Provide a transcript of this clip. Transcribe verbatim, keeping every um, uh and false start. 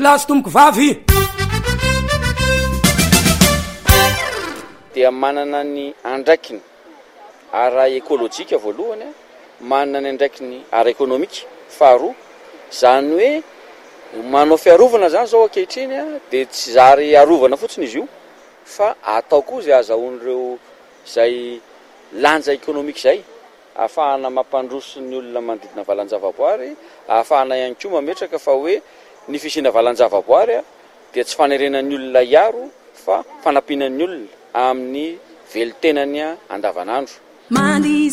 lahy sy tomboko vavy dia manana ny andraikiny ara ekôlôjika voalohany, manana ny andraikiny ara ekonomika faharoa, zany hoe manao fiarovana zany zao ankehitriny dia tsy zary arovana fotsiny izy io fa atao koa izay azahoan'ireo izay lanja ekonomika izay, ahafahana mampandroso ny olona manodidina valan-javaboary, ahafahana ihany koa mametraka fa hoe ny fisiana valan-javaboary dia tsy fanerenan'ny olona iaro fa fanampianan'ny olona amin'ny velitenany andavanandro.